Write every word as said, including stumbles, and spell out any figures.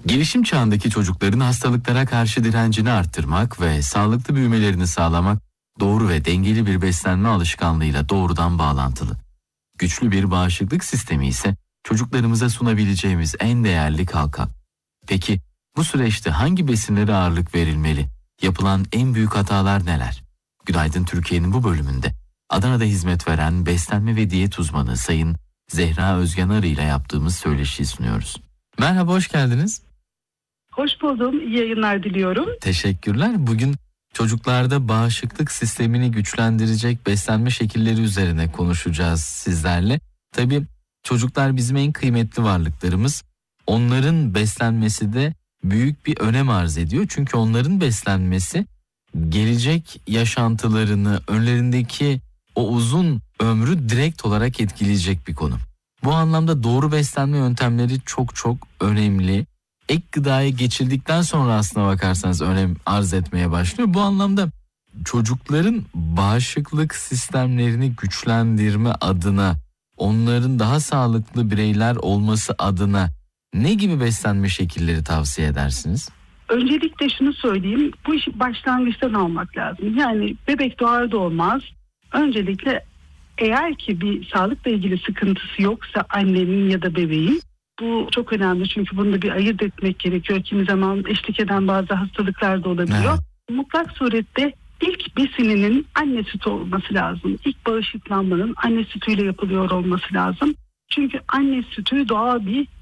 Gelişim çağındaki çocukların hastalıklara karşı direncini arttırmak ve sağlıklı büyümelerini sağlamak doğru ve dengeli bir beslenme alışkanlığıyla doğrudan bağlantılı. Güçlü bir bağışıklık sistemi ise çocuklarımıza sunabileceğimiz en değerli kalkan. Peki bu süreçte hangi besinlere ağırlık verilmeli? Yapılan en büyük hatalar neler? Günaydın Türkiye'nin bu bölümünde Adana'da hizmet veren beslenme ve diyet uzmanı Sayın Zehra Özgen Arı ile yaptığımız söyleşiyi sunuyoruz. Merhaba, hoş geldiniz. Hoş buldum, iyi yayınlar diliyorum. Teşekkürler. Bugün çocuklarda bağışıklık sistemini güçlendirecek beslenme şekilleri üzerine konuşacağız sizlerle. Tabii çocuklar bizim en kıymetli varlıklarımız. Onların beslenmesi de büyük bir önem arz ediyor. Çünkü onların beslenmesi gelecek yaşantılarını, önlerindeki o uzun ömrü direkt olarak etkileyecek bir konu. Bu anlamda doğru beslenme yöntemleri çok çok önemli. Ek gıdaya geçildikten sonra aslına bakarsanız önem arz etmeye başlıyor. Bu anlamda çocukların bağışıklık sistemlerini güçlendirme adına, onların daha sağlıklı bireyler olması adına ne gibi beslenme şekilleri tavsiye edersiniz? Öncelikle şunu söyleyeyim, bu işi başlangıçtan almak lazım. Yani bebek doğar doğmaz öncelikle eğer ki bir sağlıkla ilgili sıkıntısı yoksa annenin ya da bebeğin, bu çok önemli çünkü bunu da bir ayırt etmek gerekiyor. Kimi zaman eşlik eden bazı hastalıklar da olabiliyor. Evet. Mutlak surette ilk besininin anne sütü olması lazım. İlk bağışıklanmanın anne sütüyle yapılıyor olması lazım. Çünkü anne sütü doğal bir